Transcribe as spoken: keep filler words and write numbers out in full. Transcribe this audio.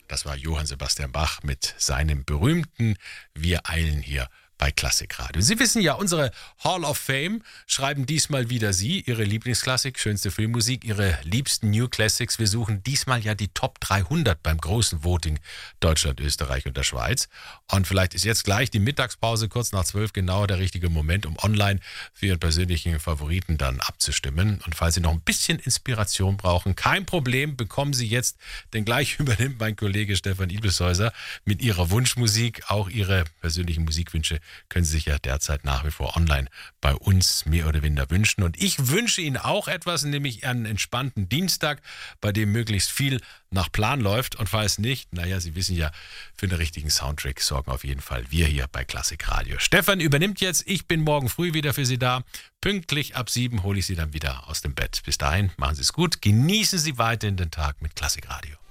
Das war Johann Sebastian Bach mit seinem berühmten Wir eilen hier bei Klassikradio. Sie wissen ja, unsere Hall of Fame schreiben diesmal wieder Sie, Ihre Lieblingsklassik, schönste Filmmusik, Ihre liebsten New Classics. Wir suchen diesmal ja die Top dreihundert beim großen Voting Deutschland, Österreich und der Schweiz. Und vielleicht ist jetzt gleich die Mittagspause kurz nach zwölf genau der richtige Moment, um online für Ihren persönlichen Favoriten dann abzustimmen. Und falls Sie noch ein bisschen Inspiration brauchen, kein Problem, bekommen Sie jetzt, denn gleich übernimmt mein Kollege Stefan Ibelshäuser mit Ihrer Wunschmusik. Auch Ihre persönlichen Musikwünsche können Sie sich ja derzeit nach wie vor online bei uns mehr oder weniger wünschen. Und ich wünsche Ihnen auch etwas, nämlich einen entspannten Dienstag, bei dem möglichst viel nach Plan läuft. Und falls nicht, naja, Sie wissen ja, für den richtigen Soundtrack sorgen auf jeden Fall wir hier bei Klassikradio. Stefan übernimmt jetzt. Ich bin morgen früh wieder für Sie da. Pünktlich ab sieben hole ich Sie dann wieder aus dem Bett. Bis dahin, machen Sie es gut. Genießen Sie weiterhin den Tag mit Klassikradio.